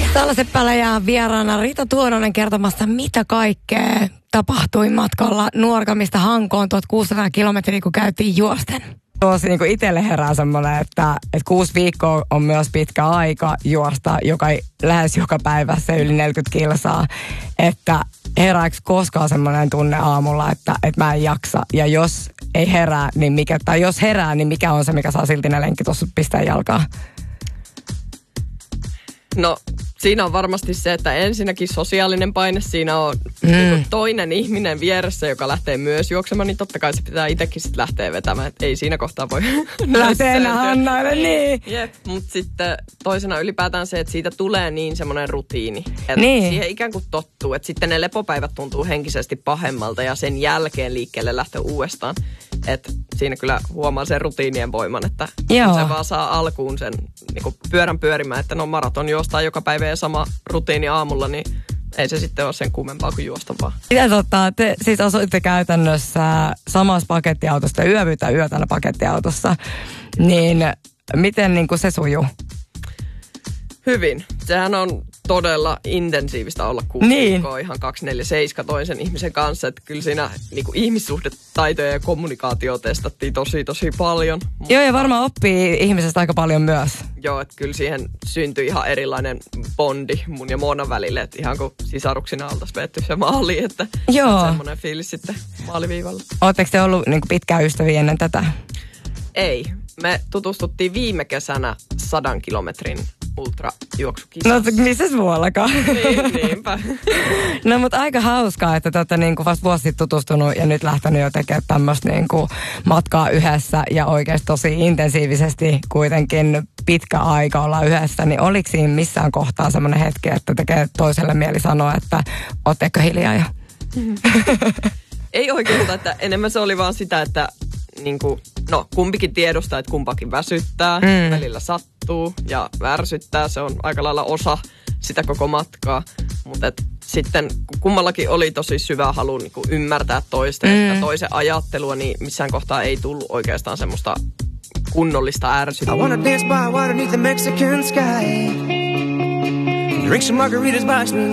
Salla Seppälä ja vieraana Rita Tuononen kertomassa, mitä kaikkea tapahtui matkalla Nuorgamista Hankoon 1600 kilometriä, kun käytiin juosten. Tuossa niin itselle herää semmoinen, että 6 viikkoa on myös pitkä aika juosta lähes joka päivä se yli 40 kilsaa. Että herääkö koskaan semmoinen tunne aamulla, että mä en jaksa. Ja jos ei herää, niin jos herää, niin mikä on se, mikä saa silti ne lenkkitossut pistää jalkaa? No, siinä on varmasti se, että ensinnäkin sosiaalinen paine. Siinä on niin toinen ihminen vieressä, joka lähtee myös juoksemaan, niin totta kai se pitää itsekin sitten lähteä vetämään. Et ei siinä kohtaa voi lähteä enää Hannaille, niin. Jep, mutta sitten toisena ylipäätään se, että siitä tulee niin semmoinen rutiini. Että siihen ikään kuin tottuu, että sitten ne lepopäivät tuntuu henkisesti pahemmalta ja sen jälkeen liikkeelle lähtee uudestaan. Että siinä kyllä huomaa sen rutiinien voiman, että se vaan saa alkuun sen niin kuin pyörän pyörimään, että no maraton juostaa joka päivä ja sama rutiini aamulla, niin ei se sitten ole sen kummempaa kuin juosta vaan. Te siis asuitte käytännössä samassa pakettiautossa ja yötänä pakettiautossa, niin miten niin kuin se sujuu? Hyvin. Sehän on todella intensiivistä olla 6 viikkoa ihan 24/7 toisen ihmisen kanssa. Että kyllä siinä niin kuin ihmissuhdetaitoja ja kommunikaatio testattiin tosi paljon. Joo, ja varmaan oppii ihmisestä aika paljon myös. Joo, että kyllä siihen syntyi ihan erilainen bondi mun ja Moonan välille. Että ihan kuin sisaruksina oltaisiin vetty se maali, että semmoinen fiilis sitten maaliviivalla. Oletteko te ollut niin kuin pitkään ystäviä ennen tätä? Ei. Me tutustuttiin viime kesänä 100 kilometrin ultrajuoksukisassa. No missäs muuallakaan? Niinpä. No mutta aika hauskaa, että te olette niinku vasta vuosi sitten tutustunut ja nyt lähtenyt jo tekemään tämmöistä niinku matkaa yhdessä ja oikeasti tosi intensiivisesti kuitenkin pitkä aika olla yhdessä. Niin oliko siinä missään kohtaa semmoinen hetki, että tekee toiselle mieli sanoa, että ootteko hiljaa jo? Ei oikeastaan, että enemmän se oli vaan sitä, että niinku, no kumpikin tiedostaa, että kumpakin väsyttää, välillä sattuu ja värsyttää. Se on aika lailla osa sitä koko matkaa. Mutta sitten kummallakin oli tosi syvä halu niinku ymmärtää toista ja toisen ajattelua, niin missään kohtaa ei tullut oikeastaan semmoista kunnollista ärsytystä. I wanna dance by water beneath the Mexican sky. Drink some margaritas by